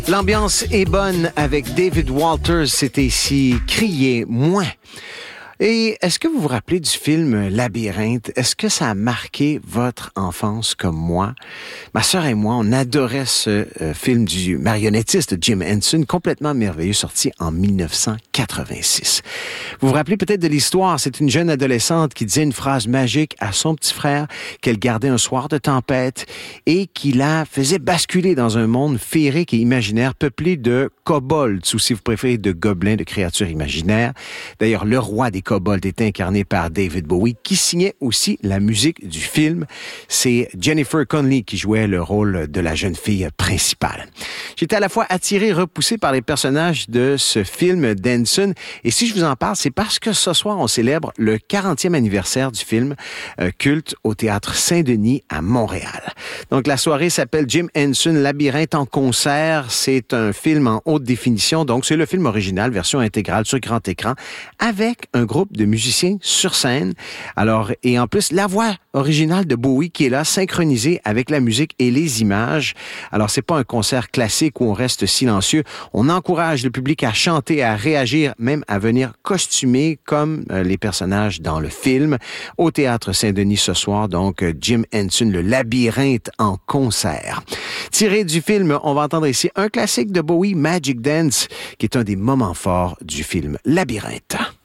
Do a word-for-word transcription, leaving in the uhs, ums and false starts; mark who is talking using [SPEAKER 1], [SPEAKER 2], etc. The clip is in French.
[SPEAKER 1] L'ambiance est bonne avec David Walters. C'était ici Criez moins. Et est-ce que vous vous rappelez du film Labyrinthe? Est-ce que ça a marqué votre enfance comme moi? Ma sœur et moi, on adorait ce euh, film du marionnettiste Jim Henson, complètement merveilleux, sorti en dix-neuf cent quatre-vingt-six. Vous vous rappelez peut-être de l'histoire. C'est une jeune adolescente qui disait une phrase magique à son petit frère qu'elle gardait un soir de tempête et qui la faisait basculer dans un monde féerique et imaginaire peuplé de kobolds, ou si vous préférez, de gobelins, de créatures imaginaires. D'ailleurs, le roi des kobolds est incarné par David Bowie, qui signait aussi la musique du film. C'est Jennifer Connelly qui jouait le rôle de la jeune fille principale. J'étais à la fois attiré, repoussé par les personnages de ce film d'Henson. Et si je vous en parle, c'est parce que ce soir, on célèbre le quarantième anniversaire du film euh, culte au Théâtre Saint-Denis à Montréal. Donc, la soirée s'appelle Jim Henson Labyrinthe en concert. C'est un film en haute définition. Donc, c'est le film original, version intégrale sur grand écran, avec un groupe de musiciens sur scène. Alors, et en plus, la voix originale de Bowie qui est là, synchronisée avec la musique et les images. Alors, c'est pas un concert classique où on reste silencieux. On encourage le public à chanter, à réagir, même à venir costumer comme euh, les personnages dans le film. Au Théâtre Saint-Denis ce soir, donc, Jim Henson, le Labyrinthe en concert. Tiré du film, on va entendre ici un classique de Bowie, Magic Dance, qui est un des moments forts du film Labyrinthe.